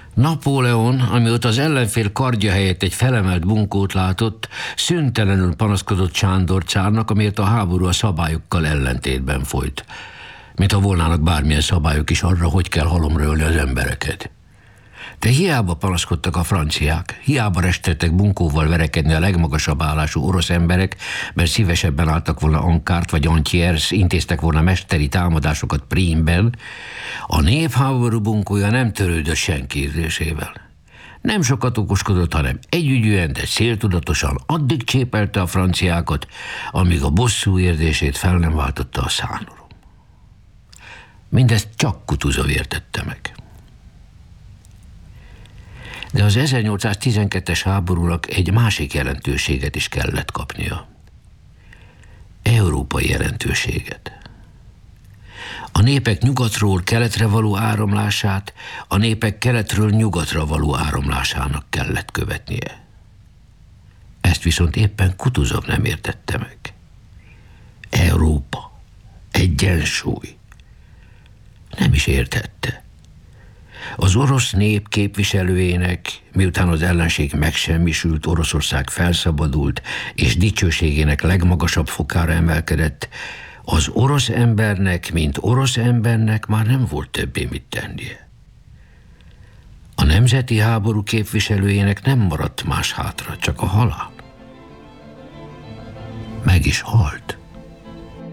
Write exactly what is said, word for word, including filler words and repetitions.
Napóleon, amióta az ellenfél kardja helyett egy felemelt bunkót látott, szüntelenül panaszkodott Sándor cárnak, amiért a háború a szabályokkal ellentétben folyt. Mintha volnának bármilyen szabályok is arra, hogy kell halomra ölni az embereket. De hiába panaszkodtak a franciák, hiába restettek bunkóval verekedni a legmagasabb állású orosz emberek, mert szívesebben álltak volna Ankárt vagy Antjers, intéztek volna mesteri támadásokat Prímben, a népháború bunkója nem törődött senki érzésével. Nem sokat okoskodott, hanem együgyűen, de céltudatosan addig csépelte a franciákat, amíg a bosszú érzését fel nem váltotta a szánorom. Mindezt csak Kutuzov értette meg. De az ezernyolcszáztizenkettes háborúnak egy másik jelentőséget is kellett kapnia. Európai jelentőséget. A népek nyugatról keletre való áramlását a népek keletről nyugatra való áramlásának kellett követnie. Ezt viszont éppen Kutuzov nem értette meg. Európa, egyensúly. Nem is értette. Az orosz nép képviselőjének, miután az ellenség megsemmisült, Oroszország felszabadult, és dicsőségének legmagasabb fokára emelkedett, az orosz embernek, mint orosz embernek már nem volt többé mit tennie. A nemzeti háború képviselőjének nem maradt más hátra, csak a halál. Meg is halt.